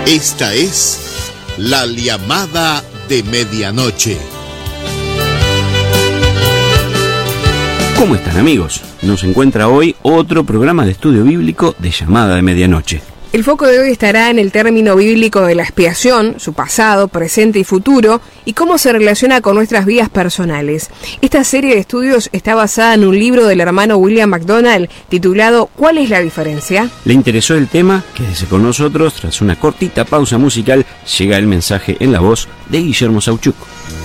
Esta es la llamada de medianoche. ¿Cómo están, amigos? Nos encuentra hoy otro programa de estudio bíblico de Llamada de Medianoche. El foco de hoy estará en el término bíblico de la expiación, su pasado, presente y futuro, y cómo se relaciona con nuestras vidas personales. Esta serie de estudios está basada en un libro del hermano William MacDonald titulado ¿Cuál es la diferencia? ¿Le interesó el tema? Quédese con nosotros. Tras una cortita pausa musical, llega el mensaje en la voz de Guillermo Sauchuk.